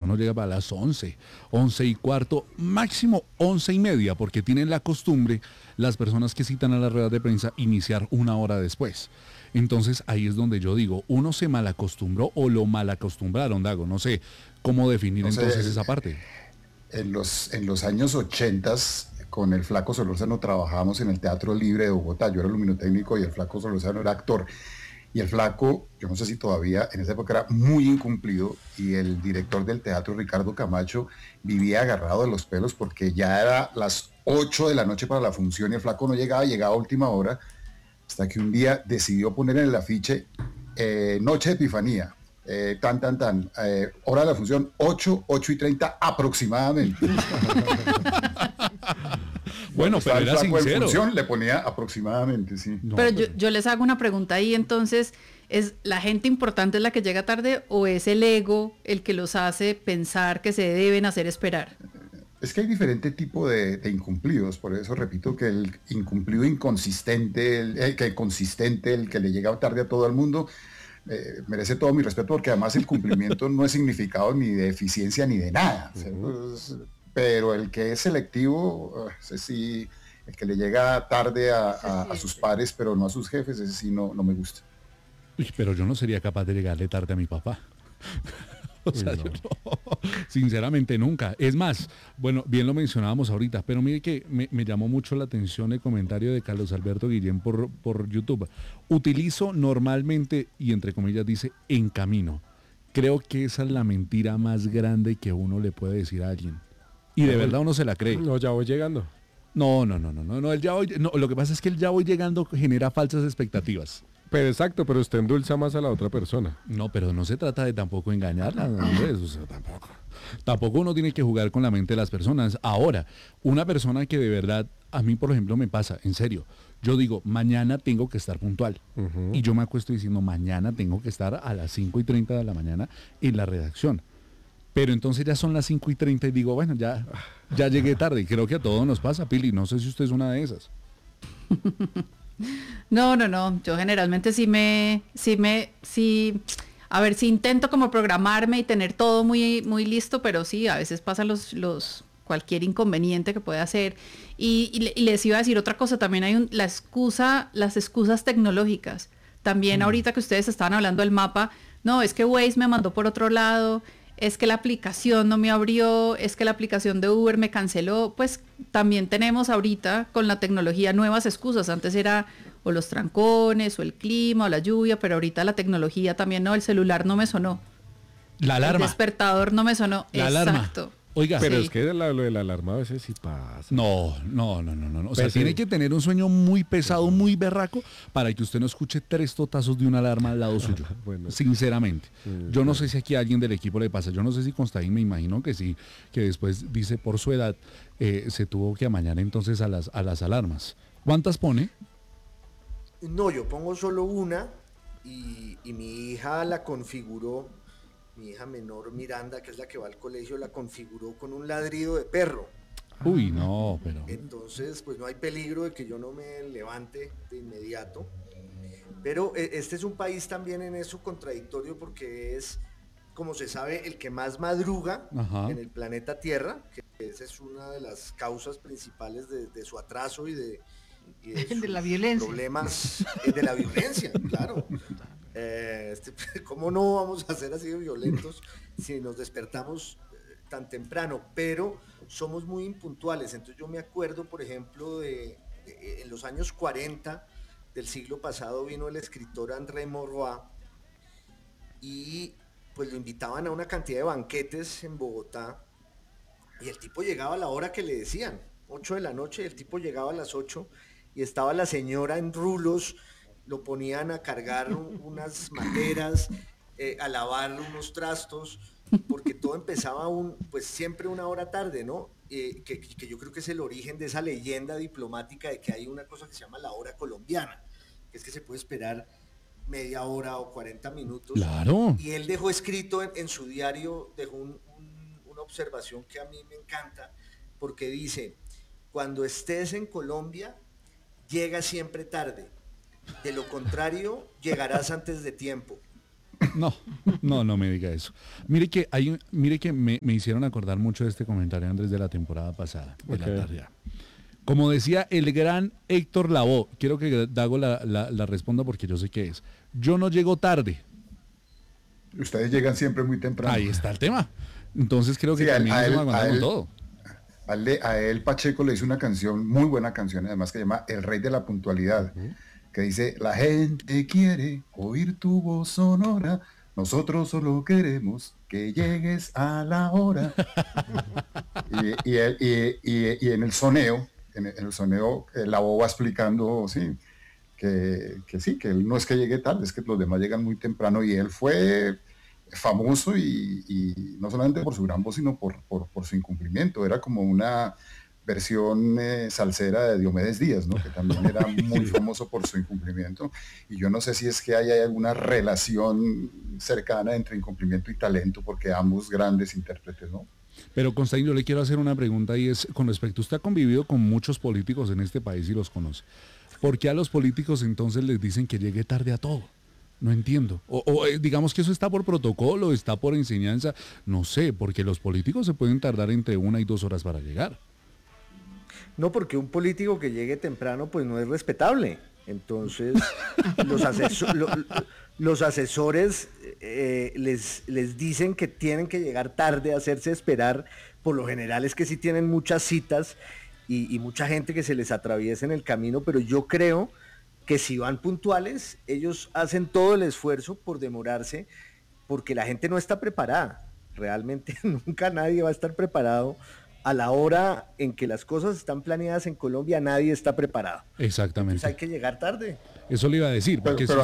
uno llega para las 11, 11:15, máximo 11:30, porque tienen la costumbre, las personas que citan a las ruedas de prensa, iniciar una hora después. Entonces ahí es donde yo digo, uno se malacostumbró o lo malacostumbraron, Dago, no sé cómo definir No sé, entonces esa parte. en los años 80 con el Flaco Solórzano trabajábamos en el Teatro Libre de Bogotá. Yo era luminotécnico y el Flaco Solórzano era actor. Y el Flaco, yo no sé si todavía, en esa época era muy incumplido y el director del teatro, Ricardo Camacho, vivía agarrado de los pelos porque ya era las 8 de la noche para la función y el Flaco no llegaba, llegaba a última hora, hasta que un día decidió poner en el afiche Noche de Epifanía. Hora de la función, 8:30 aproximadamente. Bueno, pero Estaba el era Flaco en sincero. función, le ponía aproximadamente, sí. No, Pero yo les hago una pregunta ahí, entonces, ¿es la gente importante la que llega tarde o es el ego el que los hace pensar que se deben hacer esperar? Es que hay diferente tipo de incumplidos, por eso repito que el incumplido inconsistente, el consistente, el que le llega tarde a todo el mundo, merece todo mi respeto porque además el cumplimiento no es significado ni de eficiencia ni de nada. Pero el que es selectivo, ese sí, el que le llega tarde a sus pares, pero no a sus jefes, ese sí no me gusta. uy, pero yo no sería capaz de llegarle tarde a mi papá. O sea, No. yo no, sinceramente nunca. Es más, bueno, bien lo mencionábamos ahorita, pero mire que me llamó mucho la atención el comentario de Carlos Alberto Guillén por YouTube. Utilizo normalmente, y entre comillas dice, en camino. Creo que esa es la mentira más grande que uno le puede decir a alguien. Y de verdad uno se la cree. No, ya voy llegando. No, el ya voy, no, lo que pasa es que el ya voy llegando genera falsas expectativas. Pero exacto, pero usted endulza más a la otra persona. No, pero no se trata de tampoco engañarla, Andrés, o sea, tampoco uno tiene que jugar con la mente de las personas. Ahora, una persona que de verdad, a mí por ejemplo me pasa, en serio, yo digo, mañana tengo que estar puntual. Y yo me acuesto diciendo, mañana tengo que estar a las 5:30 de la mañana en la redacción. Pero entonces ya son las 5:30 y digo, bueno, ya llegué tarde. Creo que a todos nos pasa, Pili, no sé si usted es una de esas. No, yo generalmente a ver, sí intento como programarme y tener todo muy, muy listo, pero sí, a veces pasan cualquier inconveniente que pueda hacer. Y les iba a decir otra cosa, también hay las excusas tecnológicas. También ahorita que ustedes estaban hablando del mapa, no, es que Waze me mandó por otro lado, es que la aplicación no me abrió, es que la aplicación de Uber me canceló. Pues también tenemos ahorita con la tecnología nuevas excusas. Antes era o los trancones o el clima o la lluvia, pero ahorita la tecnología también, no, el celular no me sonó, La el alarma. despertador no me sonó. La alarma. Exacto. Oiga, Pero Sí. es que lo de la alarma a veces sí pasa. No. O sea, Pues tiene sí. que tener un sueño muy pesado, muy berraco, para que usted no escuche 3 totazos de una alarma al lado suyo. Bueno. Sinceramente. Yo no sé si aquí a alguien del equipo le pasa. Yo no sé si Constaín, me imagino que sí, que después dice por su edad, se tuvo que amañar entonces a las alarmas. ¿Cuántas pone? No, yo pongo solo una y mi hija la configuró, mi hija menor Miranda, que es la que va al colegio, la configuró con un ladrido de perro. Uy, no, pero... Entonces, pues no hay peligro de que yo no me levante de inmediato. Pero este es un país también en eso contradictorio porque es, como se sabe, el que más madruga Ajá. en el planeta Tierra, que esa es una de las causas principales de su atraso y de De la violencia. problemas de la violencia, claro. ¿Cómo no vamos a ser así de violentos si nos despertamos tan temprano? Pero somos muy impuntuales. Entonces yo me acuerdo, por ejemplo, en los años 40 del siglo pasado vino el escritor André Maurois y pues lo invitaban a una cantidad de banquetes en Bogotá y el tipo llegaba a la hora que le decían, 8 de la noche, el tipo llegaba a las 8 y estaba la señora en rulos, lo ponían a cargar unas materas, a lavar unos trastos, porque todo empezaba pues siempre una hora tarde, ¿no? Que yo creo que es el origen de esa leyenda diplomática de que hay una cosa que se llama la hora colombiana, que es que se puede esperar media hora o 40 minutos. Claro. Y él dejó escrito en su diario, dejó una observación que a mí me encanta, porque dice, cuando estés en Colombia, llega siempre tarde. De lo contrario, llegarás antes de tiempo. No me diga eso. Mire que me hicieron acordar mucho de este comentario, Andrés, de la temporada pasada, de la tarea. Como decía el gran Héctor Lavoe, quiero que Dago la responda porque yo sé qué es. Yo no llego tarde. Ustedes llegan siempre muy temprano. Ahí está el tema. Entonces creo que Sí, también eso me aguanta con todo. A él Pacheco le hizo una canción, muy buena canción, además que se llama El Rey de la Puntualidad, que dice, la gente quiere oír tu voz sonora, nosotros solo queremos que llegues a la hora. y en el soneo, la voz va explicando, sí, que sí, que él no es que llegue tarde, es que los demás llegan muy temprano, y él fue famoso y no solamente por su gran voz, sino por su incumplimiento. Era como una versión salsera de Diomedes Díaz, ¿no? Que también era muy famoso por su incumplimiento. Y yo no sé si es que hay alguna relación cercana entre incumplimiento y talento, porque ambos grandes intérpretes, ¿no? Pero Constantin, yo le quiero hacer una pregunta y es con respecto, usted ha convivido con muchos políticos en este país y los conoce. ¿Por qué a los políticos entonces les dicen que llegue tarde a todo? No entiendo. O digamos que eso está por protocolo, está por enseñanza, no sé, porque los políticos se pueden tardar entre 1 y 2 horas para llegar. No, porque un político que llegue temprano pues no es respetable. Entonces los asesores les dicen que tienen que llegar tarde, hacerse esperar. Por lo general es que sí tienen muchas citas y mucha gente que se les atraviesa en el camino, pero yo creo que si van puntuales, ellos hacen todo el esfuerzo por demorarse, porque la gente no está preparada. Realmente nunca nadie va a estar preparado. A la hora en que las cosas están planeadas en Colombia, nadie está preparado. Exactamente. Entonces hay que llegar tarde. Eso le iba a decir.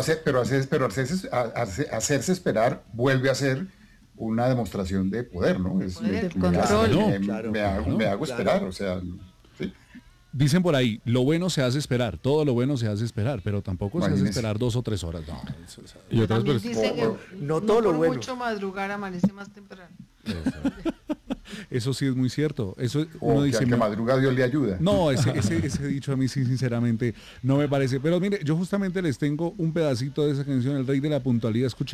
Hacerse esperar vuelve a ser una demostración de poder, ¿no? Control. Me hago esperar, o sea... ¿sí? Dicen por ahí, lo bueno se hace esperar, todo lo bueno se hace esperar, pero tampoco se hace Imagínese. esperar 2 o 3 horas. No, Y otras También personas. dice que no todo lo por bueno. mucho madrugar amanece más temprano. eso sí es muy cierto. Eso O uno que dice, al que madruga Dios le ayuda. no, ese dicho a mí sí sinceramente no me parece. Pero mire, yo justamente les tengo un pedacito de esa canción, El Rey de la Puntualidad. Escuchen.